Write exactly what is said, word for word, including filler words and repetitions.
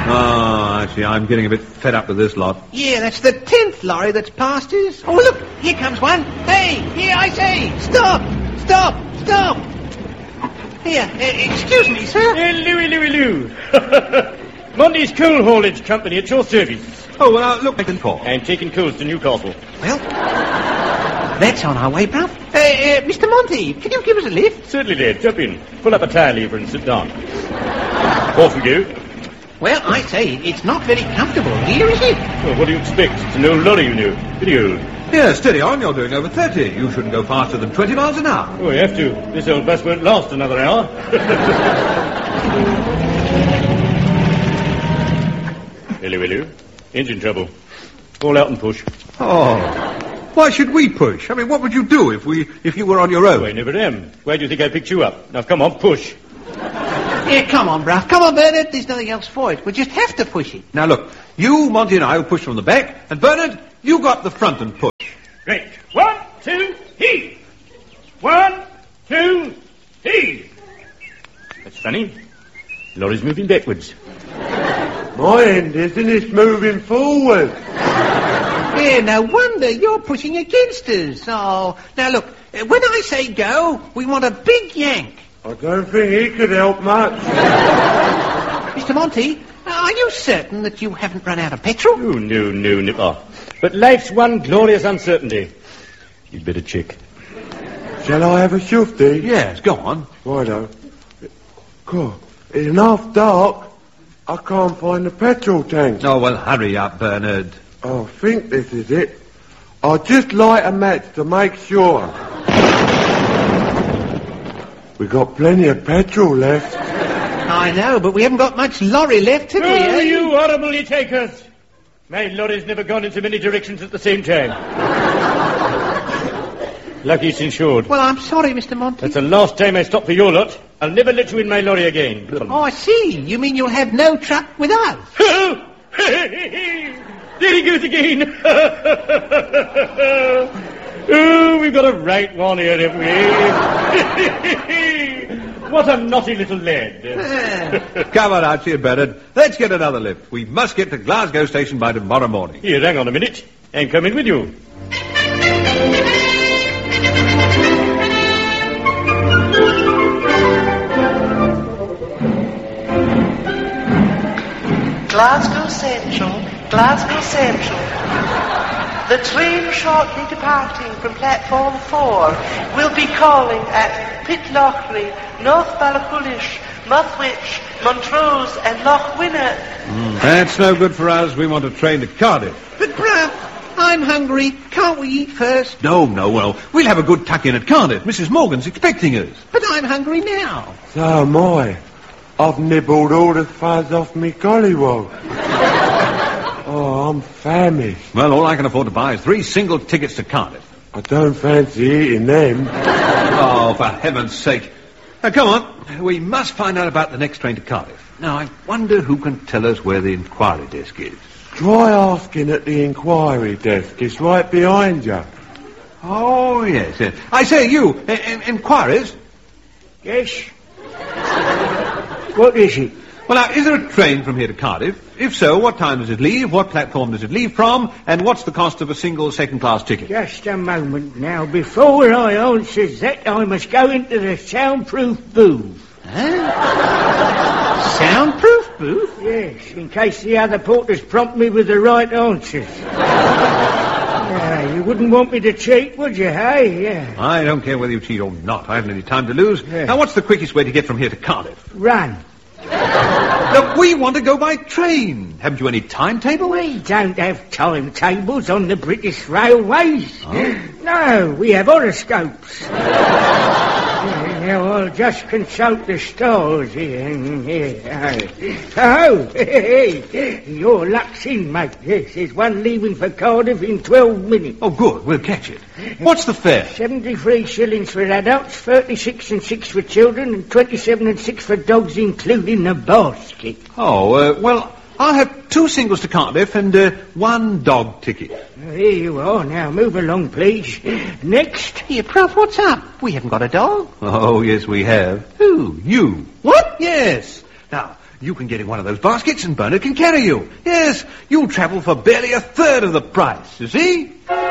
Oh, actually, I'm getting a bit fed up with this lot. Yeah, that's the tenth lorry that's passed us. Oh, look, here comes one. Hey, here, I say, stop, stop, stop. Here, uh, excuse me, sir. Hello, hello, hello. Monty's Coal Haulage Company at your service. Oh, well, uh, look, making for. And taking coals to Newcastle. Well, that's on our way, bruv. Uh, uh, Mister Monty, can you give us a lift? Certainly, lad. Jump in. Pull up a tire lever and sit down. Off we go. Well, I say, it's not very comfortable here, is it? Well, what do you expect? It's an old lorry, you know. Pretty old. Yeah, steady on. You're doing over thirty. You shouldn't go faster than twenty miles an hour. Oh, you have to. This old bus won't last another hour. Hello, hello. Engine trouble. All out and push. Oh, why should we push? I mean, what would you do if we if you were on your own? Oh, I never am. Why do you think I picked you up? Now, come on, push. Yeah, come on, bruv. Come on, Bernard. There's nothing else for it. We'll just have to push it. Now, look, you, Monty, and I will push from the back, and Bernard, you got the front and push. Right. One, two, heave. One, two, heave. That's funny. Lorry's moving backwards. My end isn't it moving forward? Yeah, no wonder you're pushing against us. Oh, now look, uh, when I say go, we want a big yank. I don't think he could help much. Mister Monty, are you certain that you haven't run out of petrol? Oh, no, no, Nipper. But life's one glorious uncertainty. You'd better check. Shall I have a shufty? Yes, go on. Righto. God, it's half dark. I can't find the petrol tank. Oh, well, hurry up, Bernard. I think this is it. I'll just light a match to make sure. We got plenty of petrol left. I know, but we haven't got much lorry left, have we? Oh, eh? you horrible takers! My lorry's never gone in so many directions at the same time. Lucky it's insured. Well, I'm sorry, Mister Monty. That's the last time I stop for your lot. I'll never let you in my lorry again. Oh, I see. You mean you'll have no truck with us? There he goes again. Oh, we've got a right one here, haven't we? What a naughty little lad. Come on, Archie and Bernard. Let's get another lift. We must get to Glasgow Station by tomorrow morning. Here, hang on a minute. I'm coming with you. Glasgow Central, Glasgow Central. The train shortly departing from platform four will be calling at Pitlochry, North Ballacoolish, Muthwich, Montrose and Lochwinnock. Mm, that's no good for us. We want a train to Cardiff. But, bruv, I'm hungry. Can't we eat first? No, no, well, we'll have a good tuck-in at Cardiff. Missus Morgan's expecting us. But I'm hungry now. So am I. I've nibbled all the fuzz off me collywog. Oh, I'm famished. Well, all I can afford to buy is three single tickets to Cardiff. I don't fancy eating them. Oh, for heaven's sake. Now, come on. We must find out about the next train to Cardiff. Now, I wonder who can tell us where the inquiry desk is. Try asking at the inquiry desk. It's right behind you. Oh, yes, yes. I say, you, in- in- inquiries? Yes. What is it? Well, now, is there a train from here to Cardiff? If so, what time does it leave? What platform does it leave from? And what's the cost of a single second-class ticket? Just a moment now. Before I answer that, I must go into the soundproof booth. Huh? Soundproof booth? Yes, in case the other porters prompt me with the right answers. Yeah, you wouldn't want me to cheat, would you, hey? Yeah. I don't care whether you cheat or not. I haven't any time to lose. Yeah. Now, what's the quickest way to get from here to Cardiff? Run. Look, we want to go by train. Haven't you any timetable? We don't have timetables on the British Railways. Oh? No, we have horoscopes. Yeah, now I'll just consult the stars here. here. Oh, hey, your luck's in, mate. Yes, there's one leaving for Cardiff in twelve minutes. Oh, good. We'll catch it. What's the fare? seventy-three shillings for adults, thirty-six and six for children, and twenty-seven and six for dogs, including the basket. Oh, uh, well, I'll have two singles to Cardiff and uh, one dog ticket. Here you are. Now, move along, please. Next. Here, bruv, what's up? We haven't got a dog. Oh, yes, we have. Who? You. What? Yes. Now, You can get in one of those baskets and Bernard can carry you. Yes, you'll travel for barely a third of the price, you see?